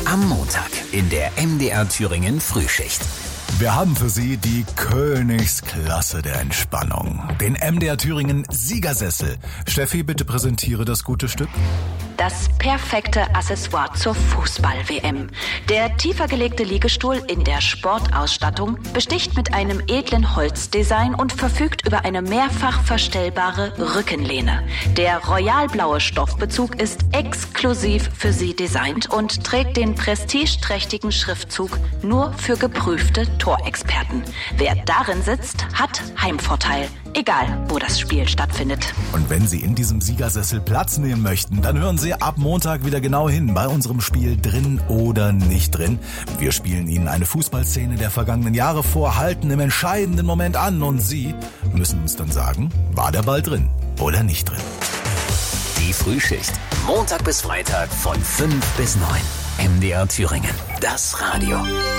Am Montag in der MDR Thüringen Frühschicht. Wir haben für Sie die Königsklasse der Entspannung. Den MDR Thüringen Siegersessel. Steffi, bitte präsentiere das gute Stück. Das perfekte Accessoire zur Fußball-WM. Der tiefer gelegte Liegestuhl in der Sportausstattung besticht mit einem edlen Holzdesign und verfügt über eine mehrfach verstellbare Rückenlehne. Der royalblaue Stoffbezug ist exklusiv für Sie designt und trägt den prestigeträchtigen Schriftzug nur für geprüfte Torexperten. Wer darin sitzt, hat Heimvorteil. Egal, wo das Spiel stattfindet. Und wenn Sie in diesem Siegersessel Platz nehmen möchten, dann hören Sie ab Montag wieder genau hin bei unserem Spiel Drin oder nicht drin. Wir spielen Ihnen eine Fußballszene der vergangenen Jahre vor, halten im entscheidenden Moment an und Sie müssen uns dann sagen, war der Ball drin oder nicht drin. Die Frühschicht. Montag bis Freitag von 5 bis 9. MDR Thüringen. Das Radio.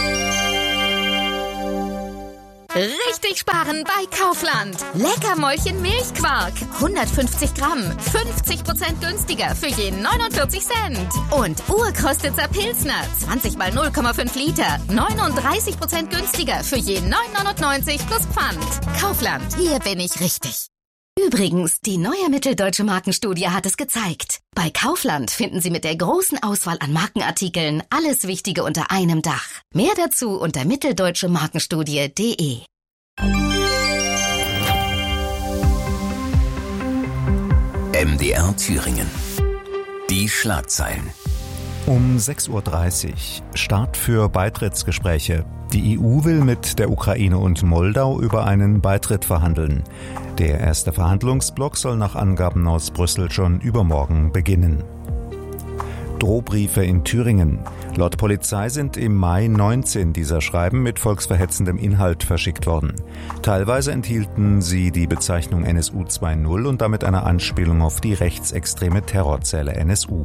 Richtig sparen bei Kaufland. Leckermäulchen Milchquark. 150 Gramm. 50% günstiger für je 49 Cent. Und Urkostitzer Pilsner. 20 mal 0,5 Liter. 39% günstiger für je 9,99 plus Pfand. Kaufland. Hier bin ich richtig. Übrigens, die neue Mitteldeutsche Markenstudie hat es gezeigt. Bei Kaufland finden Sie mit der großen Auswahl an Markenartikeln alles Wichtige unter einem Dach. Mehr dazu unter mitteldeutschemarkenstudie.de. MDR Thüringen. Die Schlagzeilen. Um 6.30 Uhr Start für Beitrittsgespräche. Die EU will mit der Ukraine und Moldau über einen Beitritt verhandeln. Der erste Verhandlungsblock soll nach Angaben aus Brüssel schon übermorgen beginnen. Drohbriefe in Thüringen. Laut Polizei sind im Mai 19 dieser Schreiben mit volksverhetzendem Inhalt verschickt worden. Teilweise enthielten sie die Bezeichnung NSU 2.0 und damit eine Anspielung auf die rechtsextreme Terrorzelle NSU.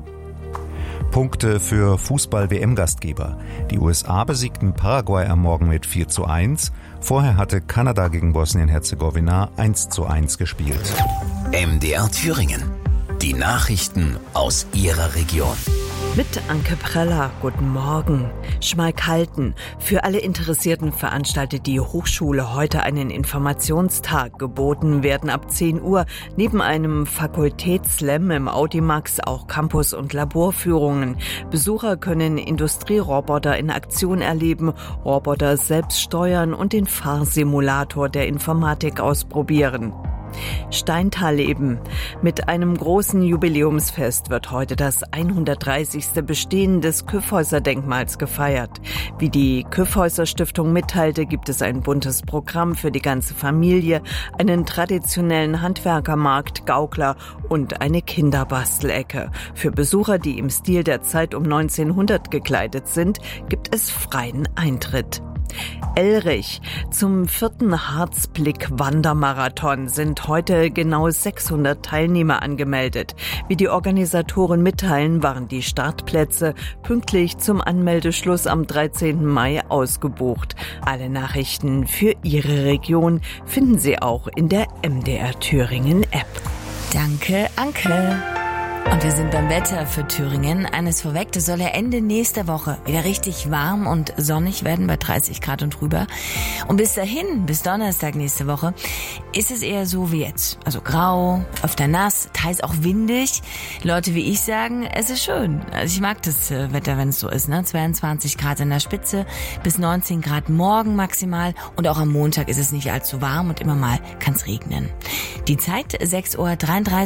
Punkte für Fußball-WM-Gastgeber. Die USA besiegten Paraguay am Morgen mit 4:1. Vorher hatte Kanada gegen Bosnien-Herzegowina 1:1 gespielt. MDR Thüringen. Die Nachrichten aus Ihrer Region. Mit Anke Preller, guten Morgen. Schmalkalden. Für alle Interessierten veranstaltet die Hochschule heute einen Informationstag. Geboten werden ab 10 Uhr neben einem Fakultätsslam im Audimax auch Campus- und Laborführungen. Besucher können Industrieroboter in Aktion erleben, Roboter selbst steuern und den Fahrsimulator der Informatik ausprobieren. Steintal-Leben. Mit einem großen Jubiläumsfest wird heute das 130. Bestehen des Kyffhäuser-Denkmals gefeiert. Wie die Kyffhäuser-Stiftung mitteilte, gibt es ein buntes Programm für die ganze Familie, einen traditionellen Handwerkermarkt, Gaukler und eine Kinderbastelecke. Für Besucher, die im Stil der Zeit um 1900 gekleidet sind, gibt es freien Eintritt. Elrich. Zum 4. Harzblick-Wandermarathon sind heute genau 600 Teilnehmer angemeldet. Wie die Organisatoren mitteilen, waren die Startplätze pünktlich zum Anmeldeschluss am 13. Mai ausgebucht. Alle Nachrichten für Ihre Region finden Sie auch in der MDR Thüringen App. Danke, Anke. Und wir sind beim Wetter für Thüringen. Eines vorweg, das soll ja Ende nächster Woche wieder richtig warm und sonnig werden bei 30 Grad und drüber. Und bis dahin, bis Donnerstag nächste Woche, ist es eher so wie jetzt. Also grau, öfter nass, teils auch windig. Leute wie ich sagen, es ist schön. Also ich mag das Wetter, wenn es so ist, ne? 22 Grad in der Spitze, bis 19 Grad morgen maximal. Und auch am Montag ist es nicht allzu warm und immer mal kann es regnen. Die Zeit 6.33 Uhr.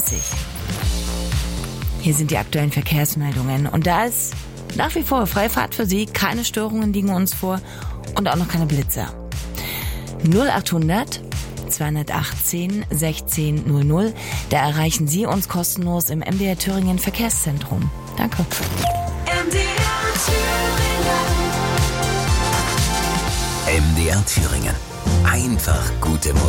Hier sind die aktuellen Verkehrsmeldungen und da ist nach wie vor freie Fahrt für Sie, keine Störungen liegen uns vor und auch noch keine Blitzer. 0800 218 1600, da erreichen Sie uns kostenlos im MDR Thüringen Verkehrszentrum. Danke. MDR Thüringen. Einfach gute Musik.